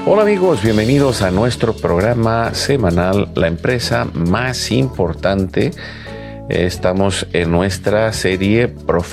Hola amigos, bienvenidos a nuestro programa semanal, La empresa más importante. Estamos en nuestra serie